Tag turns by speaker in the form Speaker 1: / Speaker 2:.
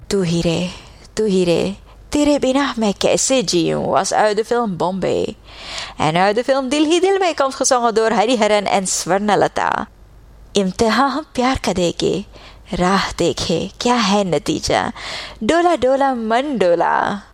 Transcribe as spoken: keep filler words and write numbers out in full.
Speaker 1: तू ही रे, तू ही रे, तेरे बिना मैं कैसे जीऊं was uit de film Bombay. En uit de film Dil Hi Dil Mein komt gezongen door Hariharan en Swarnalata. इम्तिहान हम प्यार का देके, राह देखे क्या है नतीजा, डोला डोला मन डोला.